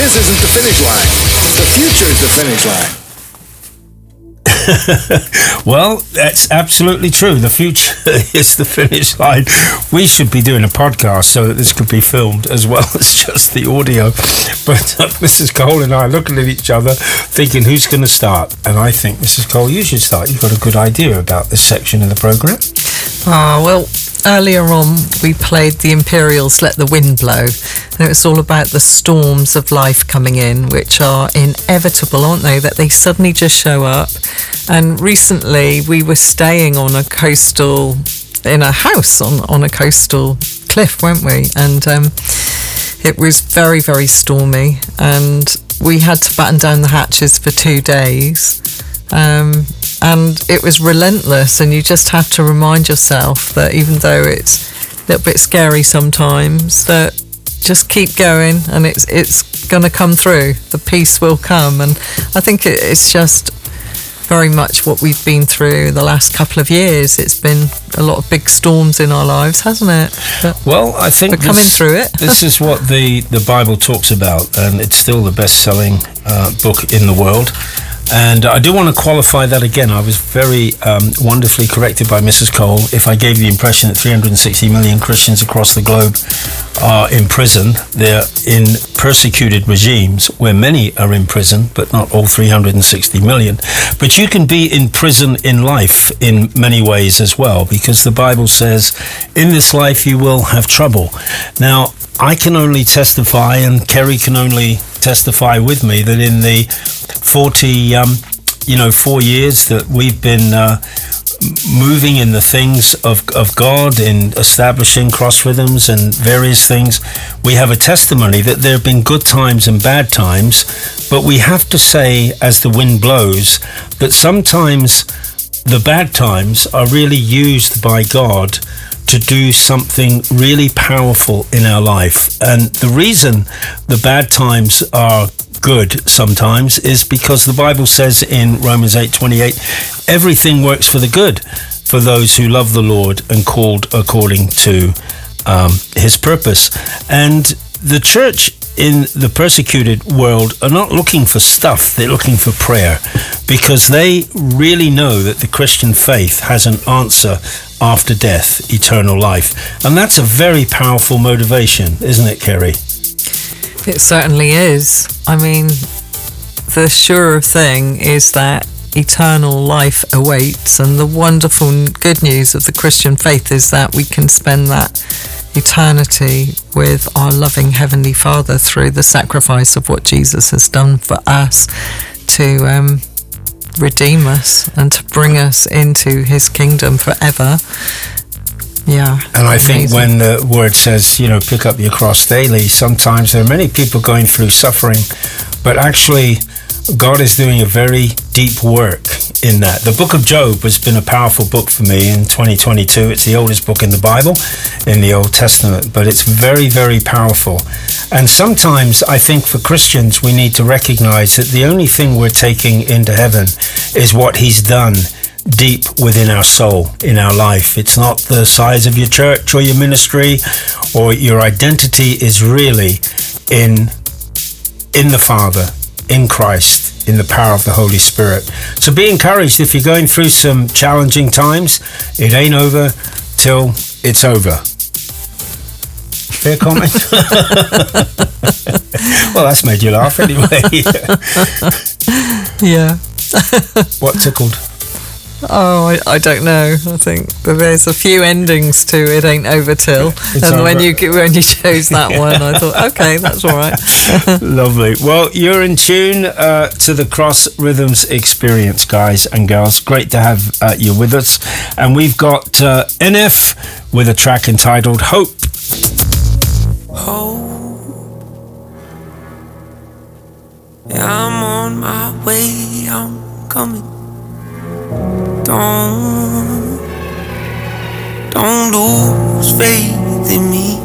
this isn't the finish line. The future is the finish line. Well, that's absolutely true. The future is the finish line. We should be doing a podcast so that this could be filmed as well as just the audio. But Mrs. Cole and I are looking at each other thinking, who's going to start? And I think, Mrs. Cole, you should start. You've got a good idea about this section of the programme. Well, earlier on we played the Imperials' Let the Wind Blow, and it's all about the storms of life coming in, which are inevitable, aren't they? That they suddenly just show up. And recently we were staying on a coastal, in a house on a coastal cliff, weren't we? And it was very, very stormy, and we had to batten down the hatches for 2 days. And it was relentless, and you just have to remind yourself that even though it's a little bit scary sometimes, that just keep going, and it's going to come through. The peace will come, and I think it's just very much what we've been through the last couple of years. It's been a lot of big storms in our lives, hasn't it? But well, I think we're coming through it. This is what the Bible talks about, and it's still the best-selling book in the world. And I do want to qualify that again. I was very wonderfully corrected by Mrs. Cole. If I gave the impression that 360 million Christians across the globe are in prison, they're in persecuted regimes where many are in prison, but not all 360 million. But you can be in prison in life in many ways as well, because the Bible says, in this life you will have trouble. Now, I can only testify, and Kerry can only testify with me, that in the 4 years that we've been moving in the things of God, in establishing Cross Rhythms and various things, we have a testimony that there have been good times and bad times, but we have to say, as the wind blows, that sometimes the bad times are really used by God to do something really powerful in our life. And the reason the bad times are good sometimes is because the Bible says in Romans 8:28, everything works for the good for those who love the Lord and called according to his purpose. And the church in the persecuted world are not looking for stuff, they're looking for prayer, because they really know that the Christian faith has an answer after death, eternal life. And that's a very powerful motivation, isn't it, Kerry? It certainly is. I mean, the sure thing is that eternal life awaits, and the wonderful good news of the Christian faith is that we can spend that eternity with our loving Heavenly Father through the sacrifice of what Jesus has done for us to redeem us and to bring us into his kingdom forever. Yeah. And I think when the word says, pick up your cross daily, sometimes there are many people going through suffering, but actually God is doing a very deep work in that. The book of Job has been a powerful book for me in 2022. It's the oldest book in the Bible, in the Old Testament, but it's very, very powerful. And sometimes I think for Christians, we need to recognize that the only thing we're taking into heaven is what he's done deep within our soul, in our life. It's not the size of your church or your ministry, or your identity is really in the Father, in Christ, in the power of the Holy Spirit. So be encouraged if you're going through some challenging times. It ain't over till it's over. Fair comment? Well, that's made you laugh anyway. Yeah. What tickled? Oh, I don't know. I think there's a few endings to It Ain't Over Till. It's and over. when you chose that one, I thought, okay, that's all right. Lovely. Well, you're in tune to the Cross Rhythms experience, guys and girls. Great to have you with us. And we've got NF with a track entitled Hope. Hope. Yeah, I'm on my way, I'm coming. Don't lose faith in me.